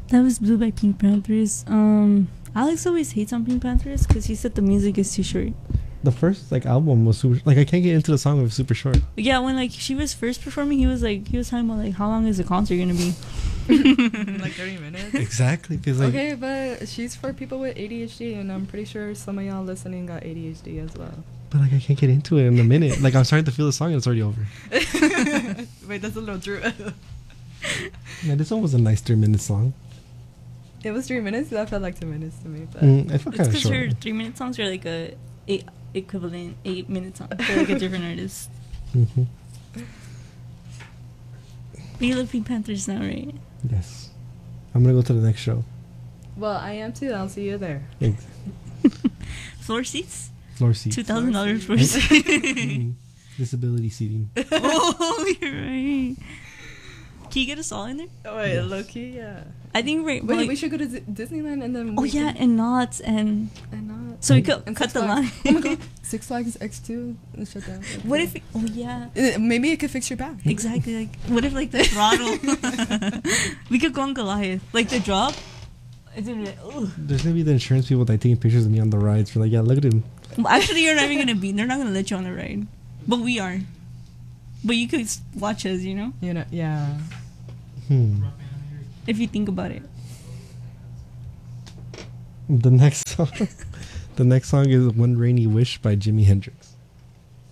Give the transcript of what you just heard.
That was Blue by Pink Panthers. Alex always hates on Pink Panthers because he said the music is too short. The first like album was super. Like I can't get into the song. It was super short. Yeah, when like she was first performing, he was talking about like how long is the concert gonna be? Like 30 minutes. Exactly. Cause like Okay, but she's for people with ADHD, and I'm pretty sure some of y'all listening got ADHD as well. but like I can't get into it in a minute. Like I'm starting to feel the song and it's already over. Wait, that's a little true. Yeah, this one was a nice 3-minute song. It was 3 minutes. That felt like 2 minutes to me. But I felt It's kind of because short. her 3-minute songs are like a equivalent 8-minute song. They're like a different artist. Mm-hmm. But you love Pink Panthers now, right? Yes. I'm gonna go to the next show. well, I am too. I'll see you there. Thanks. Floor seats? Floor seats. $2,000 floor seats. seats. Mhm. Disability seating. Oh, you're right. Can you get us all in there? Oh, wait, Yes. low key, yeah. I think Wait, we should go to Disneyland and then. Oh we yeah, can- and Knott's and and not. so we could And cut Six the Flags. line. Oh my god, Six Flags X2 is shut down. What if? Oh yeah. Maybe it could fix your back. Exactly. Like, what if like the throttle? We could go on Goliath, like the drop. It's gonna be like, ugh. There's gonna be the insurance people like taking pictures of me on the rides. For like, yeah, look at him. Well, actually, you're not even gonna be. They're not gonna let you on the ride, but we are. But you could watch us, you know, You know, yeah. if you think about it. The next song, the next song is "One Rainy Wish" by Jimi Hendrix.